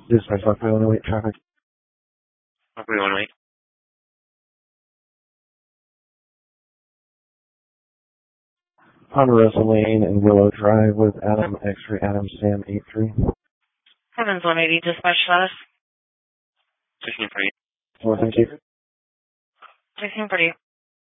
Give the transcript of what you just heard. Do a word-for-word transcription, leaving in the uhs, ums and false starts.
Dispatch Rockaway one oh eight traffic. Rockaway one oh eight. Ponderosa Lane and Willow Drive with Adam X-ray Adam Sam eight three. Heavens one eighty, dispatch status. sixteen forty. Well, thank you. sixteen forty.